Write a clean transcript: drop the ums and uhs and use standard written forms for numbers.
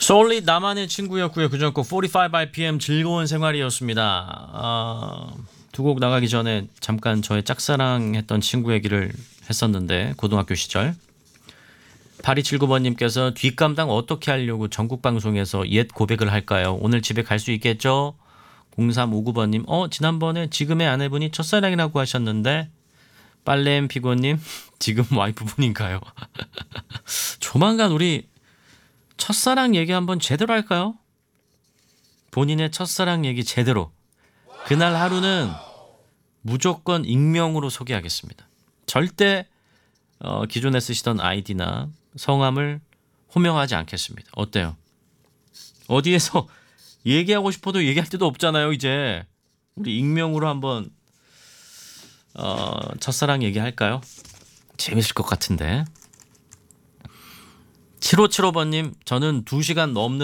솔리 나만의 친구였고요. 그전 곡 45rpm 즐거운 생활이었습니다. 두 곡 나가기 전에 잠깐 저의 짝사랑했던 친구 얘기를 했었는데 고등학교 시절 8279번님께서 뒷감당 어떻게 하려고 전국방송에서 옛 고백을 할까요? 오늘 집에 갈 수 있겠죠? 0359번님 지난번에 지금의 아내분이 첫사랑이라고 하셨는데 빨래엠 피고님 지금 와이프분인가요? 조만간 우리 첫사랑 얘기 한번 제대로 할까요? 본인의 첫사랑 얘기 제대로. 그날 하루는 무조건 익명으로 소개하겠습니다. 절대 기존에 쓰시던 아이디나 성함을 호명하지 않겠습니다. 어때요? 어디에서 얘기하고 싶어도 얘기할 데도 없잖아요. 이제 우리 익명으로 한번 첫사랑 얘기할까요? 재밌을 것 같은데. 7575번님 저는 2시간 넘는